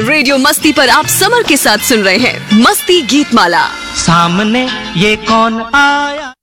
Radio मस्ती पर आप समर के साथ सुन रहे हैं मस्ती गीत माला। सामने ये कौन आया।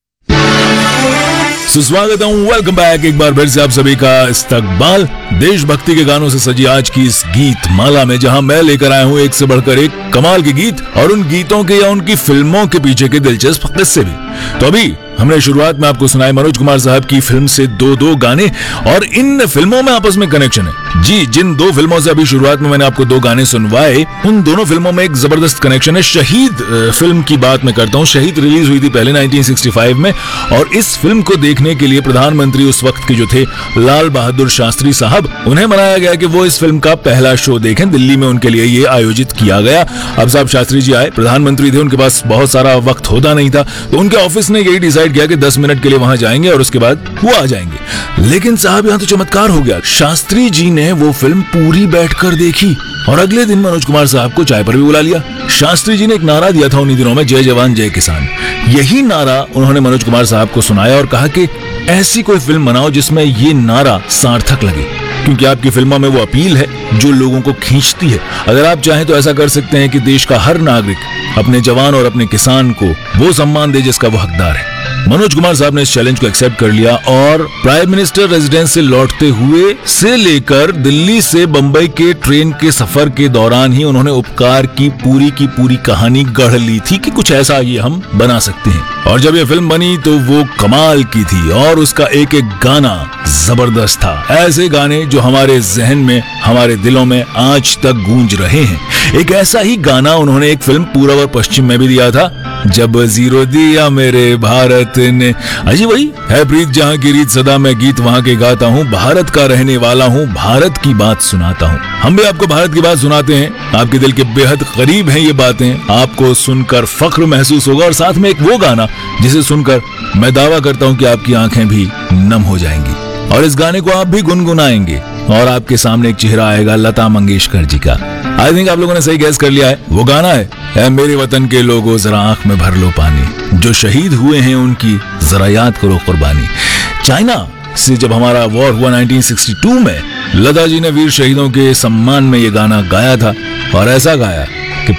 सुस्वागत हूँ, वेलकम बैक एक बार फिर से आप सभी का इस्तकबाल देशभक्ति के गानों से सजी आज की इस गीत माला में, जहां मैं लेकर आया हूँ एक से बढ़कर एक कमाल के गीत और उन गीतों के या उनकी फिल्मों के पीछे के दिलचस्प किस्से भी। तो अभी हमने शुरुआत में आपको सुनाए मनोज कुमार साहब की फिल्म से दो गाने और इन फिल्मों में आपस में कनेक्शन है। जी, जिन दो फिल्मों से अभी शुरुआत में मैंने आपको दो गाने सुनवाए, उन दोनों फिल्मों में एक जबरदस्त कनेक्शन है। शहीद फिल्म की बात मैं करता हूँ। शहीद रिलीज हुई थी पहले 1965 में और इस फिल्म को देखने के लिए प्रधानमंत्री उस वक्त के जो थे लाल बहादुर शास्त्री साहब, उन्हें मनाया गया कि वो इस फिल्म का पहला शो देखें। दिल्ली में उनके लिए ये आयोजित किया गया। अब साहब शास्त्री जी आए, प्रधानमंत्री थे, उनके पास बहुत सारा वक्त होता नहीं था, तो उनके ऑफिस ने यही डिसाइड किया कि 10 मिनट के लिए वहां जाएंगे और उसके बाद वो आ जाएंगे। लेकिन साहब यहाँ तो चमत्कार हो गया। शास्त्री जी ने वो फिल्म पूरी बैठकर देखी और अगले दिन मनोज कुमार साहब को चाय पर भी बुला लिया। शास्त्री जी ने एक नारा दिया था उन्हीं दिनों में, जय जवान जय किसान। यही नारा उन्होंने मनोज कुमार साहब को सुनाया और कहा कि ऐसी कोई फिल्म बनाओ जिसमें ये नारा सार्थक लगे, क्योंकि आपकी फिल्मों में वो अपील है जो लोगों को खींचती है। अगर आप चाहें तो ऐसा कर सकते हैं कि देश का हर नागरिक अपने जवान और अपने किसान को वो सम्मान दे जिसका वो हकदार है। मनोज कुमार साहब ने इस चैलेंज को एक्सेप्ट कर लिया और प्राइम मिनिस्टर रेजिडेंस से लौटते हुए से लेकर दिल्ली से बंबई के ट्रेन के सफर के दौरान ही उन्होंने उपकार की पूरी कहानी गढ़ ली थी कि कुछ ऐसा ये हम बना सकते हैं। और जब ये फिल्म बनी तो वो कमाल की थी और उसका एक एक गाना जबरदस्त था। ऐसे गाने जो हमारे जहन में, हमारे दिलों में आज तक गूंज रहे हैं। एक ऐसा ही गाना उन्होंने एक फिल्म पूरब और पश्चिम में भी दिया था, जब जीरो दिया मेरे भारत ने। अजी वही है प्रीत जहाँ की रीत सदा, मैं गीत वहाँ के गाता हूँ, भारत का रहने वाला हूँ, भारत की बात सुनाता हूँ। हम भी आपको भारत की बात सुनाते हैं, आपके दिल के बेहद करीब हैं ये बातें, आपको सुनकर फख्र महसूस होगा और साथ में एक वो गाना जिसे सुनकर मैं दावा करता हूँ कि आपकी आंखें भी नम हो जाएंगी और इस गाने को आप भी गुनगुनाएंगे और आपके सामने एक चेहरा आएगा लता मंगेशकर जी का। आई थिंक आप लोगों ने सही गैस कर लिया है। वो गाना है मेरे वतन के लोगों जरा आंख में भर लो पानी, जो शहीद हुए हैं उनकी जरा याद करो कुर्बानी। चाइना से जब हमारा वॉर हुआ 1962 में, लता जी ने वीर शहीदों के सम्मान में ये गाना गाया था और ऐसा गाया कि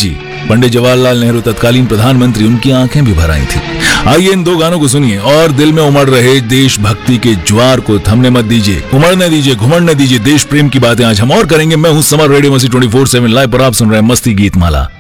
पंडित जवाहरलाल नेहरू तत्कालीन प्रधानमंत्री, उनकी आंखें भी भर आई थी। आइए इन दो गानों को सुनिए और दिल में उमड़ रहे देशभक्ति के ज्वार को थमने मत दीजिए, उमड़ने दीजिए, घुमड़ने दीजिए। देश प्रेम की बातें आज हम और करेंगे। मैं हूं समर, रेडियो मस्ती 24/7 लाइव पर आप सुन रहे हैं मस्ती गीत माला।